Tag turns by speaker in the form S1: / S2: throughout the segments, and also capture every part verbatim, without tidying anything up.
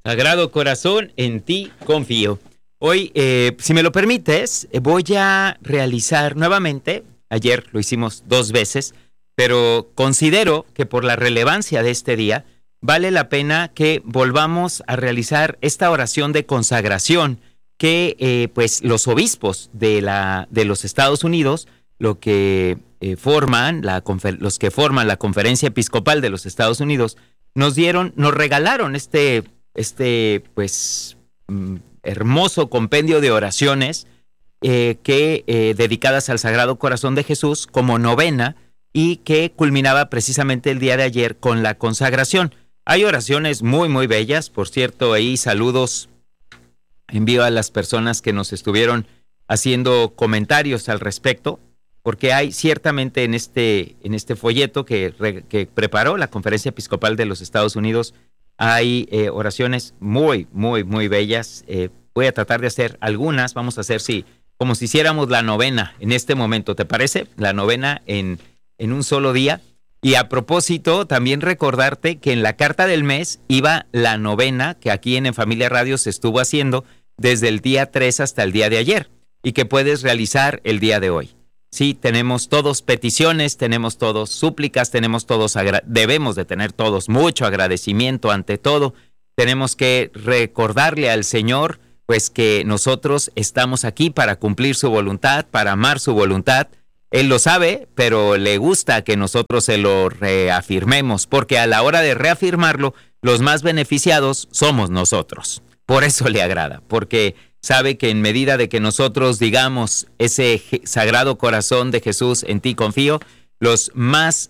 S1: Sagrado Corazón, en ti confío. Hoy, eh, si me lo permites, voy a realizar nuevamente, ayer lo hicimos dos veces, pero considero que por la relevancia de este día, vale la pena que volvamos a realizar esta oración de consagración que eh, pues los obispos de, la, de los Estados Unidos, lo que, eh, forman la, los que forman la Conferencia Episcopal de los Estados Unidos, nos dieron, nos regalaron este... este pues mm, hermoso compendio de oraciones eh, que eh, dedicadas al Sagrado Corazón de Jesús como novena y que culminaba precisamente el día de ayer con la consagración. Hay oraciones muy muy bellas, por cierto, ahí saludos envío a las personas que nos estuvieron haciendo comentarios al respecto, porque hay ciertamente en este, en este folleto que, que preparó la Conferencia Episcopal de los Estados Unidos. Hay eh, oraciones muy, muy, muy bellas. Eh, voy a tratar de hacer algunas. Vamos a hacer, sí, como si hiciéramos la novena en este momento. ¿Te parece? La novena en, en un solo día. Y a propósito, también recordarte que en la carta del mes iba la novena que aquí en En Familia Radio se estuvo haciendo desde el día tres hasta el día de ayer y que puedes realizar el día de hoy. Sí, tenemos todos peticiones, tenemos todos súplicas, tenemos todos, debemos de tener todos mucho agradecimiento ante todo. Tenemos que recordarle al Señor, pues que nosotros estamos aquí para cumplir su voluntad, para amar su voluntad. Él lo sabe, pero le gusta que nosotros se lo reafirmemos, porque a la hora de reafirmarlo, los más beneficiados somos nosotros. Por eso le agrada, porque sabe que en medida de que nosotros digamos ese Sagrado Corazón de Jesús, en ti confío, los más,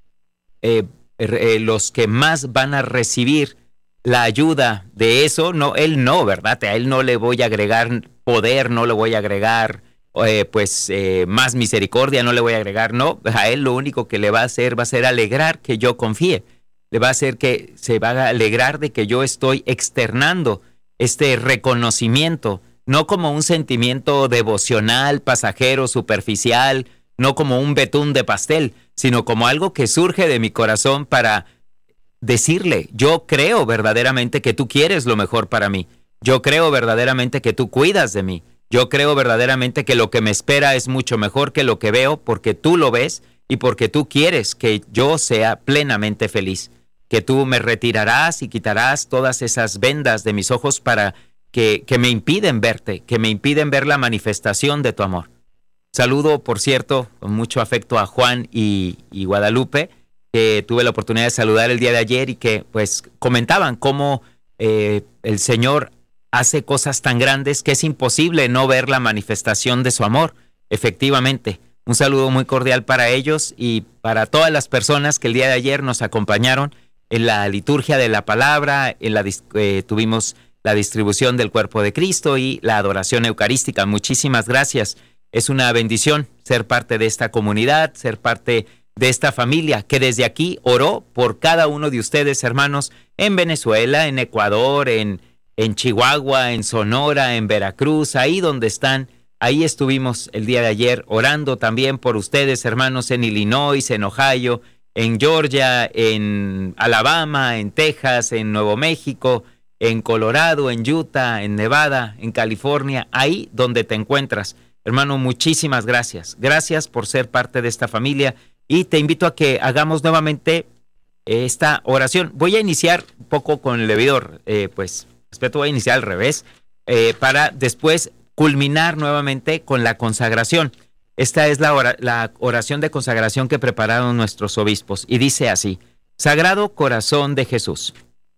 S1: eh, eh, los que más van a recibir la ayuda de eso, no, él no, ¿verdad? A él no le voy a agregar poder, no le voy a agregar eh, pues eh, más misericordia, no le voy a agregar, no, a él lo único que le va a hacer va a ser alegrar que yo confíe, le va a hacer que se va a alegrar de que yo estoy externando este reconocimiento, no como un sentimiento devocional, pasajero, superficial, no como un betún de pastel, sino como algo que surge de mi corazón para decirle, yo creo verdaderamente que tú quieres lo mejor para mí, yo creo verdaderamente que tú cuidas de mí, yo creo verdaderamente que lo que me espera es mucho mejor que lo que veo porque tú lo ves y porque tú quieres que yo sea plenamente feliz, que tú me retirarás y quitarás todas esas vendas de mis ojos para que, que me impiden verte, que me impiden ver la manifestación de tu amor. Saludo, por cierto, con mucho afecto a Juan y, y Guadalupe, que tuve la oportunidad de saludar el día de ayer y que pues comentaban cómo eh, el Señor hace cosas tan grandes que es imposible no ver la manifestación de su amor, efectivamente. Un saludo muy cordial para ellos y para todas las personas que el día de ayer nos acompañaron en la liturgia de la palabra, en la, eh, tuvimos la distribución del cuerpo de Cristo y la adoración eucarística. Muchísimas gracias. Es una bendición ser parte de esta comunidad, ser parte de esta familia que desde aquí oró por cada uno de ustedes, hermanos, en Venezuela, en Ecuador, en, en Chihuahua, en Sonora, en Veracruz, ahí donde están. Ahí estuvimos el día de ayer orando también por ustedes, hermanos, en Illinois, en Ohio, en Georgia, en Alabama, en Texas, en Nuevo México, en Colorado, en Utah, en Nevada, en California, ahí donde te encuentras. Hermano, muchísimas gracias. Gracias por ser parte de esta familia y te invito a que hagamos nuevamente esta oración. Voy a iniciar un poco con el debido, eh, pues, respeto, voy a iniciar al revés, eh, para después culminar nuevamente con la consagración. Esta es la, ora, la oración de consagración que prepararon nuestros obispos y dice así: Sagrado Corazón de Jesús.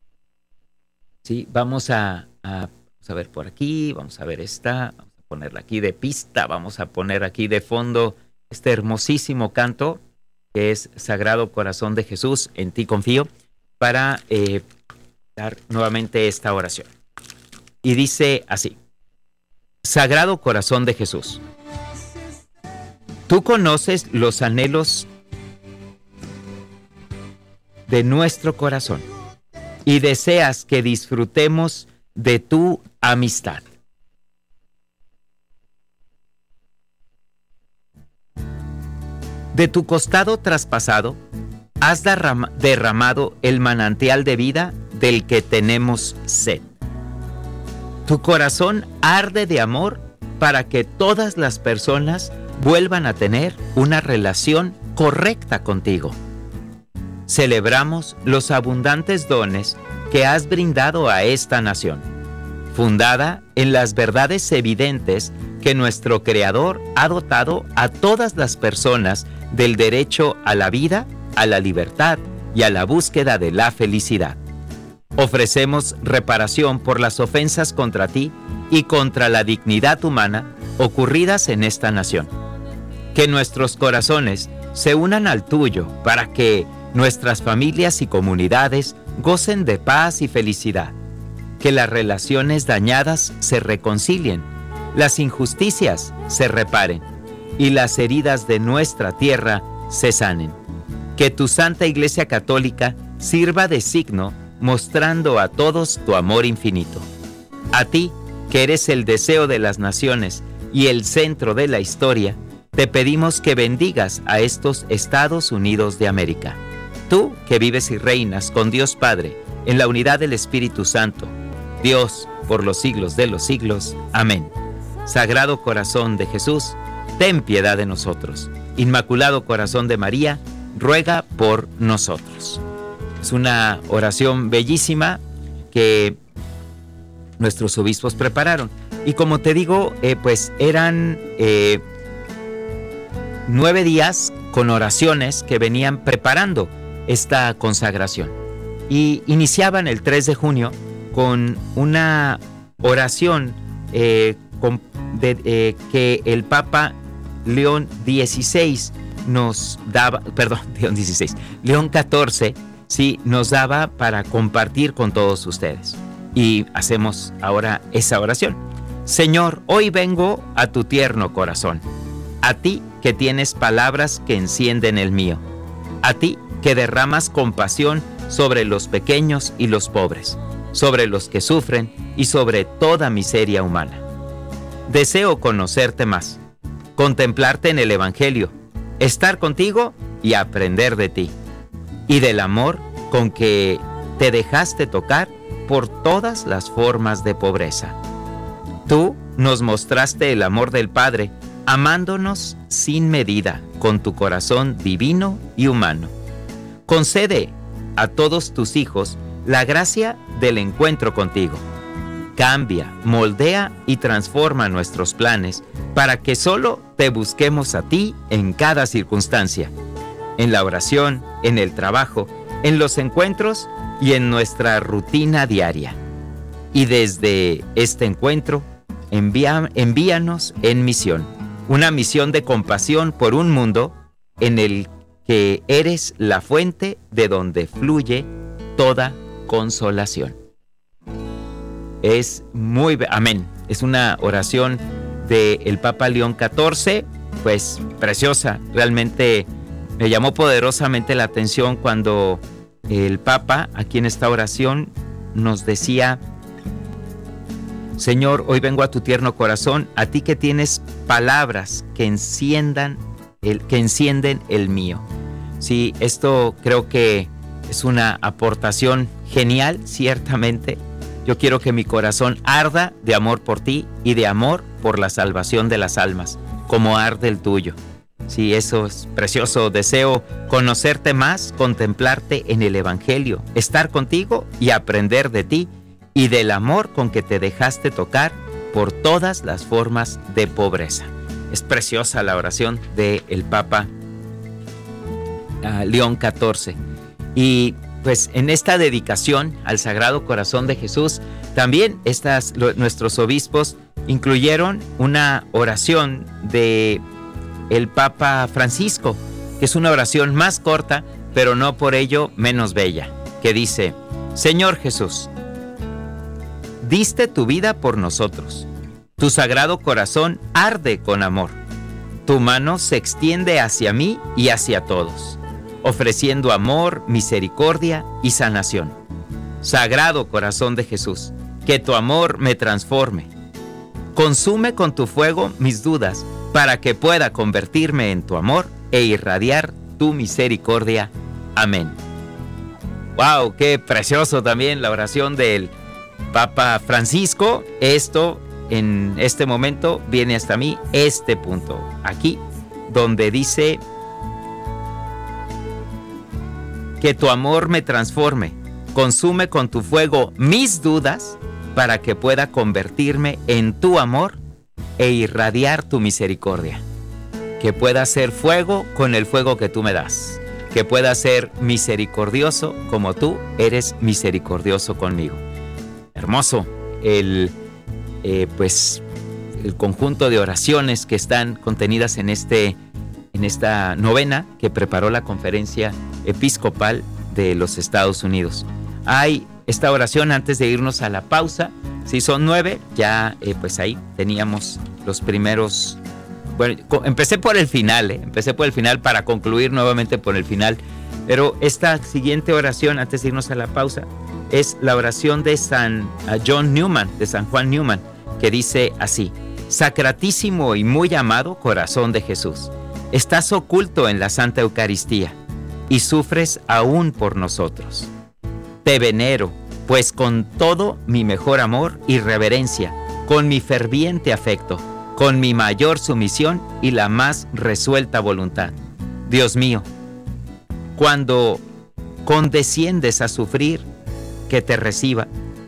S1: Sí, vamos a, a, vamos a ver por aquí, vamos a ver esta, vamos a ponerla aquí de pista, vamos a poner aquí de fondo este hermosísimo canto que es Sagrado Corazón de Jesús, en ti confío, para eh, dar nuevamente esta oración. Y dice así: Sagrado Corazón de Jesús, tú conoces los anhelos de nuestro corazón y deseas que disfrutemos de tu amistad. De tu costado traspasado has derram- derramado el manantial de vida del que tenemos sed. Tu corazón arde de amor para que todas las personas vuelvan a tener una relación correcta contigo. Celebramos los abundantes dones que has brindado a esta nación, fundada en las verdades evidentes que nuestro Creador ha dotado a todas las personas del derecho a la vida, a la libertad y a la búsqueda de la felicidad. Ofrecemos reparación por las ofensas contra ti y contra la dignidad humana ocurridas en esta nación. Que nuestros corazones se unan al tuyo para que nuestras familias y comunidades gocen de paz y felicidad. Que las relaciones dañadas se reconcilien, las injusticias se reparen y las heridas de nuestra tierra se sanen. Que tu Santa Iglesia Católica sirva de signo, mostrando a todos tu amor infinito. A ti, que eres el deseo de las naciones y el centro de la historia, te pedimos que bendigas a estos Estados Unidos de América. Tú, que vives y reinas con Dios Padre, en la unidad del Espíritu Santo, Dios, por los siglos de los siglos. Amén. Sagrado Corazón de Jesús, ten piedad de nosotros. Inmaculado Corazón de María, ruega por nosotros. Es una oración bellísima que nuestros obispos prepararon. Y como te digo, eh, pues eran eh, nueve días con oraciones que venían preparando esta consagración. Y iniciaban el tres de junio con una oración eh, con, de, eh, que el Papa León dieciséis nos daba, perdón, León dieciséis, León catorce, sí, nos daba para compartir con todos ustedes. Y hacemos ahora esa oración. Señor, hoy vengo a tu tierno corazón, a ti que tienes palabras que encienden el mío, a ti que derramas compasión sobre los pequeños y los pobres, sobre los que sufren y sobre toda miseria humana. Deseo conocerte más, contemplarte en el Evangelio, estar contigo y aprender de ti, y del amor con que te dejaste tocar por todas las formas de pobreza. Tú nos mostraste el amor del Padre, amándonos sin medida, con tu corazón divino y humano. Concede a todos tus hijos la gracia del encuentro contigo. Cambia, moldea y transforma nuestros planes para que solo te busquemos a ti en cada circunstancia, en la oración, en el trabajo, en los encuentros y en nuestra rutina diaria. Y desde este encuentro, envía, envíanos en misión, una misión de compasión por un mundo en el que eres la fuente de donde fluye toda consolación. Es muy... Amén. Es una oración del Papa León catorce, pues preciosa. Realmente me llamó poderosamente la atención cuando el Papa, aquí en esta oración, nos decía: Señor, hoy vengo a tu tierno corazón, a ti que tienes palabras que enciendan el, que encienden el mío. Sí, esto creo que es una aportación genial, ciertamente. Yo quiero que mi corazón arda de amor por ti y de amor por la salvación de las almas, como arde el tuyo. Sí, eso es precioso. Deseo conocerte más, contemplarte en el Evangelio, estar contigo y aprender de ti y del amor con que te dejaste tocar por todas las formas de pobreza. Es preciosa la oración del Papa uh, León catorce. Y pues en esta dedicación al Sagrado Corazón de Jesús, también estas, lo, nuestros obispos incluyeron una oración de el Papa Francisco, que es una oración más corta, pero no por ello menos bella, que dice: Señor Jesús, diste tu vida por nosotros. Tu Sagrado Corazón arde con amor. Tu mano se extiende hacia mí y hacia todos, ofreciendo amor, misericordia y sanación. Sagrado Corazón de Jesús, que tu amor me transforme. Consume con tu fuego mis dudas para que pueda convertirme en tu amor e irradiar tu misericordia. Amén. Wow, qué precioso también la oración del Papa Francisco. Esto, en este momento, viene hasta mí, este punto, aquí, donde dice que tu amor me transforme, consume con tu fuego mis dudas para que pueda convertirme en tu amor e irradiar tu misericordia. Que pueda ser fuego con el fuego que tú me das. Que pueda ser misericordioso como tú eres misericordioso conmigo. Hermoso el, eh, pues, el conjunto de oraciones que están contenidas en, este, en esta novena que preparó la Conferencia Episcopal de los Estados Unidos. Hay esta oración antes de irnos a la pausa. Si son nueve, ya eh, pues ahí teníamos los primeros. Bueno, empecé por el final, ¿eh? empecé por el final para concluir nuevamente por el final. Pero esta siguiente oración, antes de irnos a la pausa, es la oración de San John Newman, de San Juan Newman, que dice así: Sacratísimo y muy amado corazón de Jesús, estás oculto en la Santa Eucaristía y sufres aún por nosotros. Te venero, pues con todo mi mejor amor y reverencia, con mi ferviente afecto, con mi mayor sumisión y la más resuelta voluntad. Dios mío, cuando condesciendes a sufrir, que te reciba,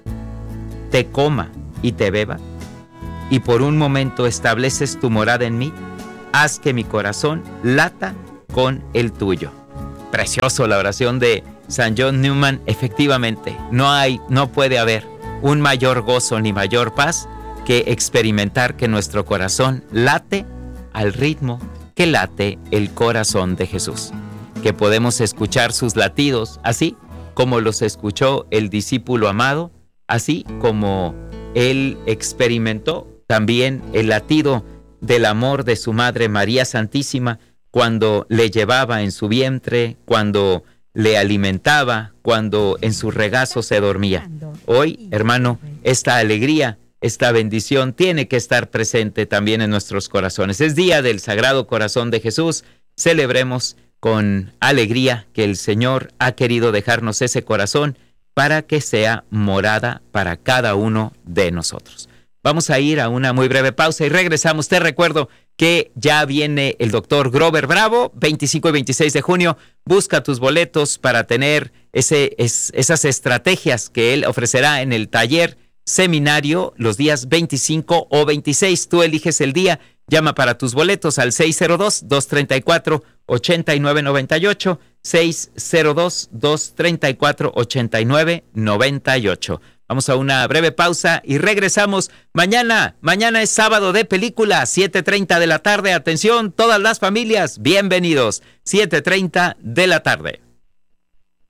S1: te coma y te beba, y por un momento estableces tu morada en mí, haz que mi corazón lata con el tuyo. Precioso la oración de San John Newman. Efectivamente, no hay, no puede haber un mayor gozo ni mayor paz que experimentar que nuestro corazón late al ritmo que late el corazón de Jesús, que podemos escuchar sus latidos así como los escuchó el discípulo amado, así como él experimentó también el latido del amor de su Madre María Santísima cuando le llevaba en su vientre, cuando le alimentaba, cuando en su regazo se dormía. Hoy, hermano, esta alegría, esta bendición tiene que estar presente también en nuestros corazones. Es día del Sagrado Corazón de Jesús. Celebremos con alegría que el Señor ha querido dejarnos ese corazón para que sea morada para cada uno de nosotros. Vamos a ir a una muy breve pausa y regresamos. Te recuerdo que ya viene el doctor Grover Bravo, veinticinco y veintiséis de junio. Busca tus boletos para tener ese, es, esas estrategias que él ofrecerá en el taller seminario los días veinticinco o veintiséis. Tú eliges el día. Llama para tus boletos al seis cero dos, dos tres cuatro, ocho nueve nueve ocho, seis cero dos, dos tres cuatro, ocho nueve nueve ocho. Vamos a una breve pausa y regresamos. Mañana, mañana es sábado de película, siete treinta de la tarde. Atención, todas las familias, bienvenidos. siete treinta de la tarde.